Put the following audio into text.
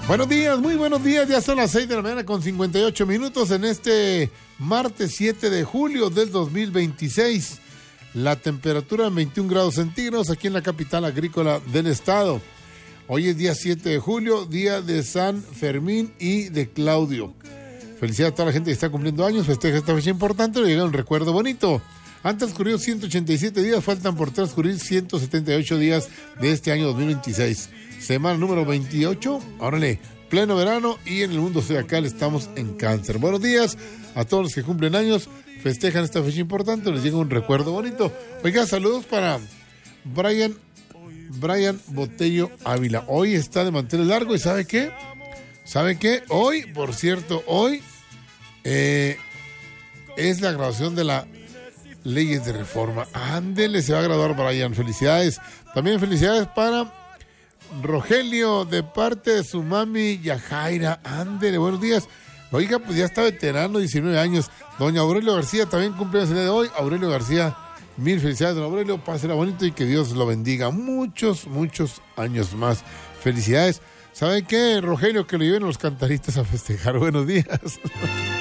Buenos días, muy buenos días. Ya son las 6 de la mañana con 58 minutos en este martes 7 de julio del 2026. La temperatura en 21 grados centígrados aquí en la capital agrícola del estado. Hoy es día 7 de julio, día de San Fermín y de Claudio. Felicidades a toda la gente que está cumpliendo años, festeja esta fecha importante, le llega un recuerdo bonito. Han transcurrido 187 días, faltan por transcurrir 178 días de este año 2026. Semana número 28, órale, pleno verano y en el mundo zodiacal estamos en Cáncer. Buenos días a todos los que cumplen años, festejan esta fecha importante, les llega un recuerdo bonito. Oiga, saludos para Brian Botello Ávila. Hoy está de manteles largo y ¿sabe qué? Hoy, por cierto, es la graduación de la Leyes de Reforma. Ándele, se va a graduar Brian. Felicidades. También felicidades para Rogelio, de parte de su mami Yajaira. Ándele, buenos días. Oiga, pues ya está veterano, 19 años. Doña Aurelio García también cumple el día de hoy. Aurelio García, mil felicidades, don Aurelio. Pásela bonito y que Dios lo bendiga. Muchos años más. Felicidades. ¿Saben qué, Rogelio? Que lo lleven los cantaristas a festejar. Buenos días.